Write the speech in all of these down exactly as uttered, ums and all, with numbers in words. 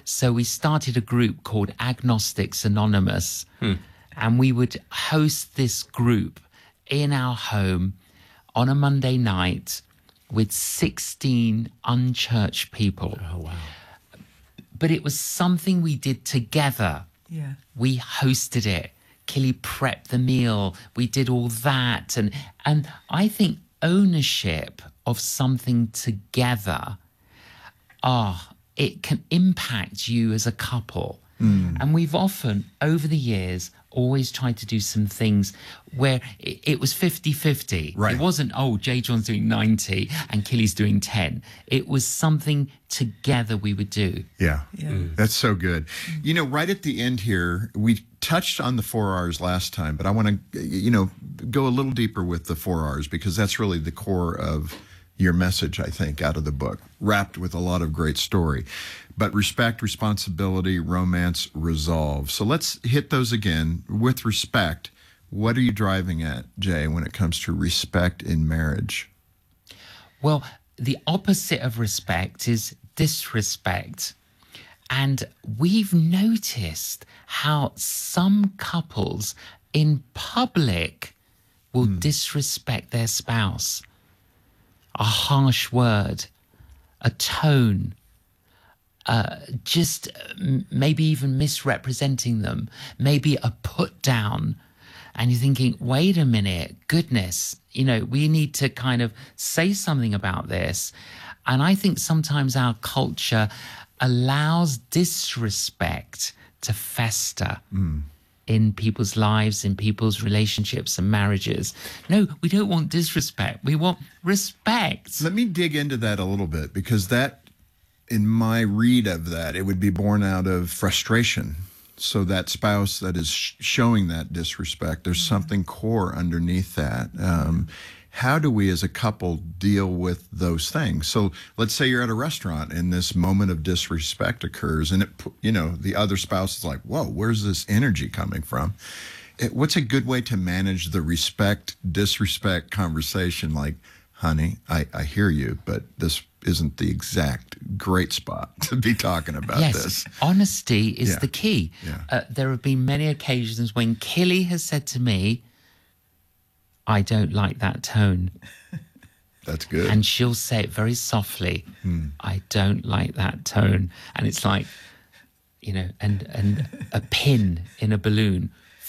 So we started a group called Agnostics Anonymous, hmm. and we would host this group in our home on a Monday night with sixteen unchurched people. Oh, wow. But it was something we did together. Yeah. We hosted it. Killy prepped the meal. We did all that. And, and I think ownership of something together, ah, oh, it can impact you as a couple. Mm. And we've often, over the years, always tried to do some things where it, it was fifty-fifty. Right. It wasn't, oh, J. John's doing ninety and Killy's doing ten. It was something together we would do. Yeah, yeah. Mm. That's so good. Mm. You know, right at the end here, we touched on the four R's last time, but I want to, you know, go a little deeper with the four R's because that's really the core of your message, I think, out of the book, wrapped with a lot of great story. But respect, responsibility, romance, resolve. So let's hit those again. With respect, what are you driving at, Jay, when it comes to respect in marriage? Well, the opposite of respect is disrespect. And we've noticed how some couples in public will mm. disrespect their spouse. A harsh word, a tone, uh, just maybe even misrepresenting them, maybe a put down. And you're thinking, wait a minute, goodness, you know, we need to kind of say something about this. And I think sometimes our culture allows disrespect to fester. Mm. in people's lives, in people's relationships and marriages. No, we don't want disrespect. We want respect. Let me dig into that a little bit, because that, in my read of that, it would be born out of frustration. So that spouse that is sh- showing that disrespect, there's something core underneath that. Um, how do we as a couple deal with those things? So let's say you're at a restaurant and this moment of disrespect occurs, and it, you know, the other spouse is like, whoa, where's this energy coming from? It, what's a good way to manage the respect, disrespect conversation? Like, honey, I, I hear you, but this isn't the exact great spot to be talking about yes, this. Honesty is Yeah. the key. Yeah. Uh, there have been many occasions when Killy has said to me, I don't like that tone. That's good. And she'll say it very softly, hmm. I don't like that tone. And it's like, you know, and, and a pin in a balloon.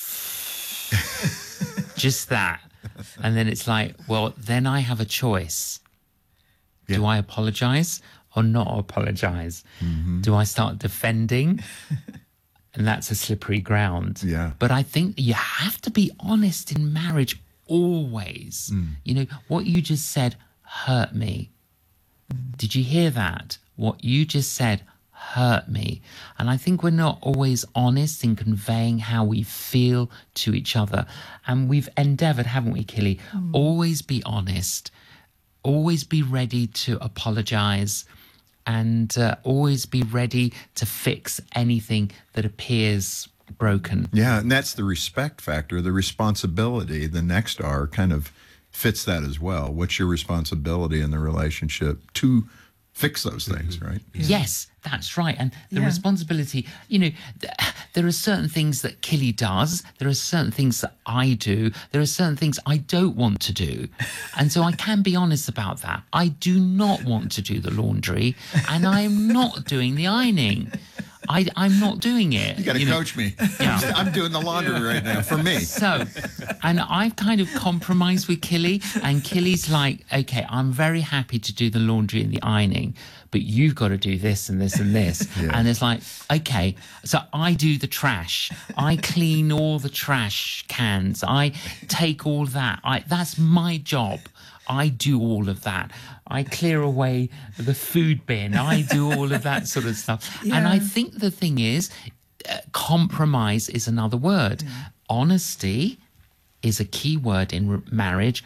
Just that. And then it's like, well, then I have a choice. Yeah. Do I apologize or not apologize? Mm-hmm. Do I start defending? And that's a slippery ground. Yeah. But I think you have to be honest in marriage always. Mm. You know, what you just said hurt me. Did you hear that? What you just said hurt me. And I think we're not always honest in conveying how we feel to each other. And we've endeavored, haven't we, Killy? Mm. Always be honest. Always be ready to apologize, and uh, always be ready to fix anything that appears broken. Yeah, and that's the respect factor. The responsibility, the next R, kind of fits that as well. What's your responsibility in the relationship to fix those things, right? Yeah. Yes, that's right. And the yeah. responsibility, you know, th- there are certain things that Killy does. There are certain things that I do. There are certain things I don't want to do. And so I can be honest about that. I do not want to do the laundry, and I'm not doing the ironing. I, I'm not doing it. You got to you coach know. me. Yeah. I'm doing the laundry right now for me. So, and I've kind of compromised with Killy, and Killy's like, okay, I'm very happy to do the laundry and the ironing, but you've got to do this and this and this. Yeah. And it's like, okay, so I do the trash. I clean all the trash cans. I take all that. I, that's my job. I do all of that. I clear away the food bin. I do all of that sort of stuff. Yeah. And I think the thing is, uh, compromise is another word. Yeah. Honesty is a key word in re- marriage.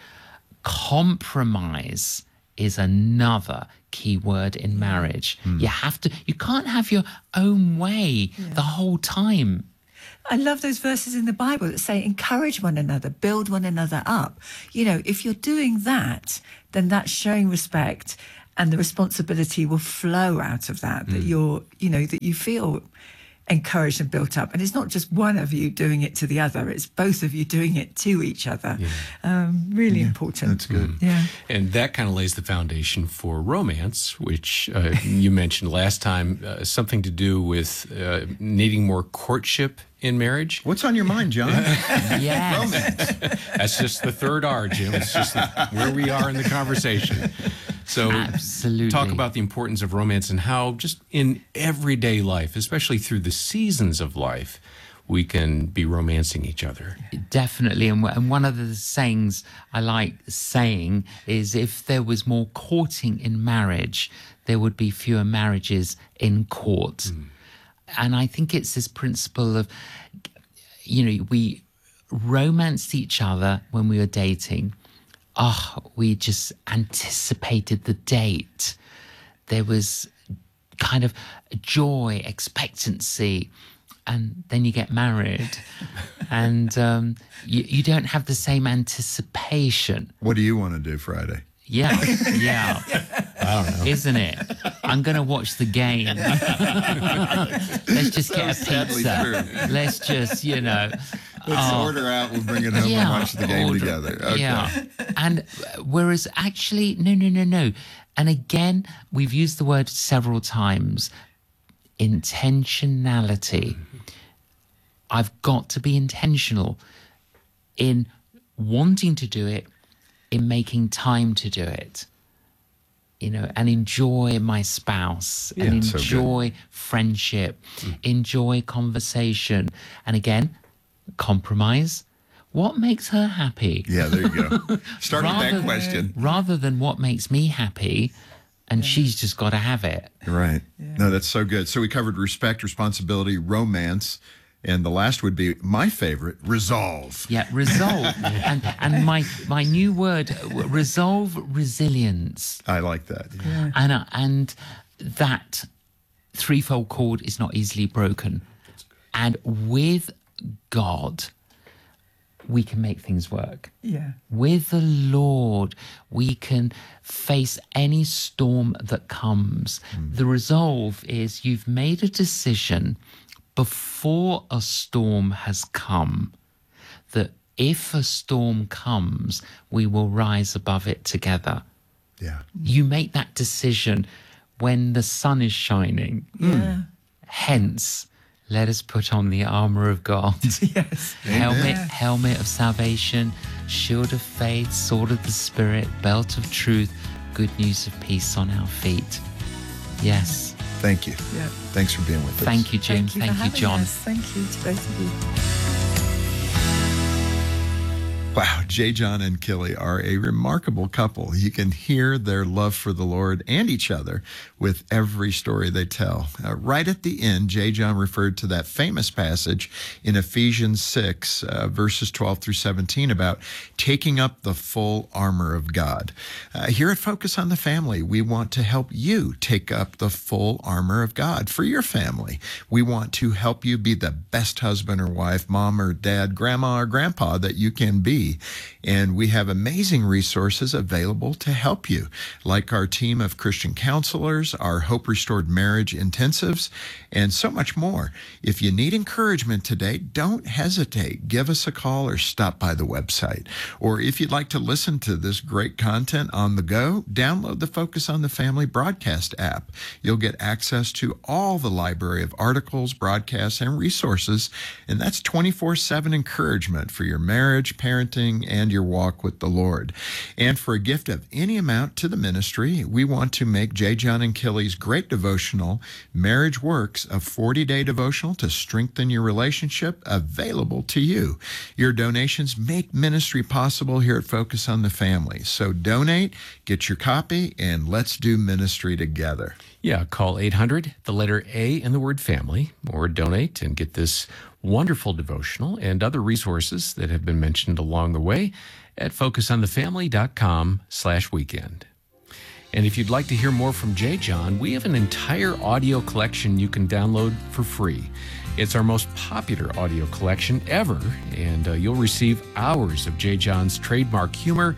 Compromise is another key word in marriage. Mm. You have to, you can't have your own way yeah. the whole time. I love those verses in the Bible that say encourage one another, build one another up. You know, if you're doing that, then that's showing respect and the responsibility will flow out of that, that you're, you know, that you feel encouraged and built up. And it's not just one of you doing it to the other, it's both of you doing it to each other. Yeah. Um, really yeah, important. That's good. Mm-hmm. Yeah. And that kind of lays the foundation for romance, which uh, you mentioned last time, uh, something to do with uh, needing more courtship in marriage. What's on your mind, John? Yes. That's just the third R, Jim. It's just the, where we are in the conversation. So Absolutely. Talk about the importance of romance and how just in everyday life, especially through the seasons of life, we can be romancing each other. Definitely. And, and one of the sayings I like saying is if there was more courting in marriage, there would be fewer marriages in court. Mm. And I think it's this principle of, you know, we romanced each other when we were dating. Oh, we just anticipated the date. There was kind of joy, expectancy, and then you get married, and um, you, you don't have the same anticipation. What do you want to do Friday? Yeah, yeah. I don't know. Isn't it? I'm going to watch the game. Let's just get So a sadly pizza. true. Let's just, you know. Let's oh, order out. We'll bring it home and watch the game order- together. Okay. Yeah. And uh, whereas actually, no, no, no, no. And again, we've used the word several times, intentionality. I've got to be intentional in wanting to do it, in making time to do it, you know, and enjoy my spouse, Yeah, and so good. enjoy friendship, enjoy conversation. And again, compromise. What makes her happy? Yeah, there you go. Start with that Rather- question. Rather than what makes me happy, and she's just got to have it. Right. No, that's so good. So we covered respect, responsibility, romance, and the last would be my favorite, resolve. Yeah, resolve. and and my my new word, w- resolve, resilience. I like that. And uh, and that threefold cord is not easily broken. And with God, we can make things work. Yeah. With the Lord, we can face any storm that comes. The resolve is you've made a decision before a storm has come that if a storm comes, we will rise above it together. Yeah. You make that decision when the sun is shining. Yeah. Hence, let us put on the armor of God. Yes. Helmet, helmet of salvation, shield of faith, sword of the Spirit, belt of truth, good news of peace on our feet. Yes. Thank you. Yeah. Thanks for being with us. Thank you, Jim. Thank you, Thank for you, having John. us. Thank you to both of you. Wow, J. John and Killy are a remarkable couple. You can hear their love for the Lord and each other with every story they tell. Uh, right at the end, J. John referred to that famous passage in Ephesians six, uh, verses twelve through seventeen, about taking up the full armor of God. Uh, here at Focus on the Family, we want to help you take up the full armor of God for your family. We want to help you be the best husband or wife, mom or dad, grandma or grandpa that you can be. And we have amazing resources available to help you, like our team of Christian counselors, our Hope Restored Marriage intensives, and so much more. If you need encouragement today, don't hesitate. Give us a call or stop by the website. Or if you'd like to listen to this great content on the go, download the Focus on the Family broadcast app. You'll get access to all the library of articles, broadcasts, and resources, and that's twenty-four seven encouragement for your marriage, parenting, and your walk with the Lord. And for a gift of any amount to the ministry, we want to make J. John and Killy's great devotional, Marriage Works, a forty-day devotional to strengthen your relationship, available to you. Your donations make ministry possible here at Focus on the Family. So donate, get your copy, and let's do ministry together. Yeah, call eight hundred, the letter A and the word family, or donate and get this wonderful devotional and other resources that have been mentioned along the way at focusonthefamily.com slash weekend. And if you'd like to hear more from J. John, we have an entire audio collection you can download for free. It's our most popular audio collection ever, and uh, you'll receive hours of J. John's trademark humor,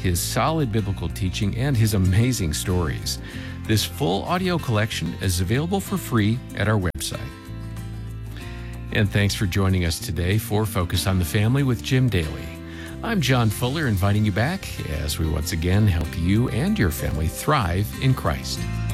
his solid biblical teaching, and his amazing stories. This full audio collection is available for free at our website. And thanks for joining us today for Focus on the Family with Jim Daly. I'm John Fuller, inviting you back as we once again help you and your family thrive in Christ.